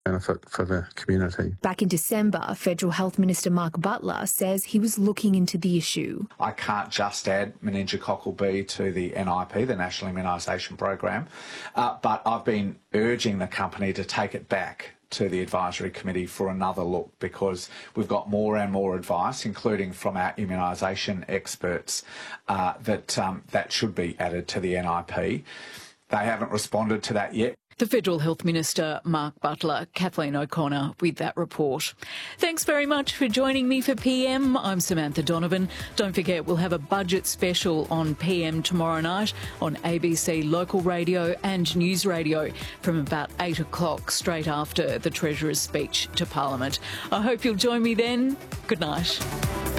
benefit for the community. Back in December, Federal Health Minister Mark Butler says he was looking into the issue. I can't just add meningococcal B to the NIP, the National Immunisation Program, but I've been urging the company to take it back to the advisory committee for another look, because we've got more and more advice, including from our immunisation experts, that should be added to the NIP. They haven't responded to that yet. The Federal Health Minister, Mark Butler. Kathleen O'Connor with that report. Thanks very much for joining me for PM. I'm Samantha Donovan. Don't forget, we'll have a budget special on PM tomorrow night on ABC Local Radio and News Radio from about 8 o'clock, straight after the Treasurer's speech to Parliament. I hope you'll join me then. Good night.